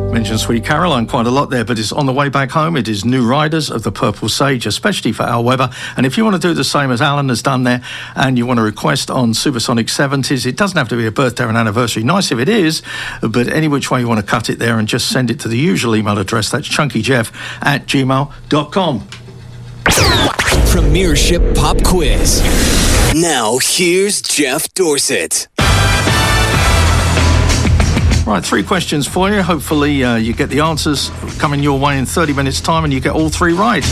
Mentioned Sweet Caroline quite a lot there, but it's On the Way Back Home. It is New Riders of the Purple Sage, especially for Al Weber. And if you want to do the same as Alan has done there, and you want to request on Supersonic 70s, it doesn't have to be a birthday or an anniversary. Nice if it is, but any which way you want to cut it there and just send it to the usual email address. That's chunkyjeff@gmail.com. Premiership Pop Quiz. Now, here's Jeff Dorset. Right, 3 questions for you. Hopefully you get the answers coming your way in 30 minutes' time and you get all 3 right.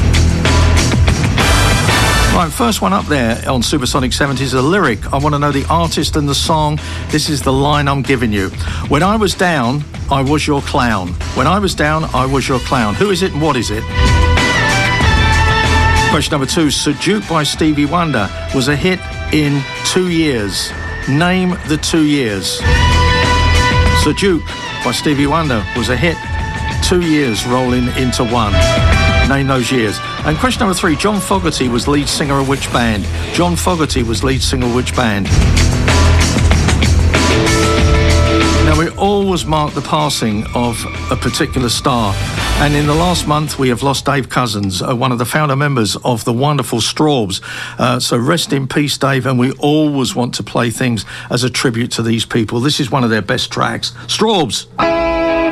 Right, first one up there on Supersonic 70s, a lyric. I want to know the artist and the song. This is the line I'm giving you. When I was down, I was your clown. When I was down, I was your clown. Who is it and what is it? Question number 2, Seduke by Stevie Wonder was a hit in 2 years. Name the 2 years. Seduke by Stevie Wonder was a hit, 2 years rolling into one. Name those years. And question number 3, John Fogerty was lead singer of which band? John Fogerty was lead singer of which band? Now, we always mark the passing of a particular star. And in the last month, we have lost Dave Cousins, one of the founder members of the wonderful Strawbs. So rest in peace, Dave. And we always want to play things as a tribute to these people. This is one of their best tracks. Strawbs.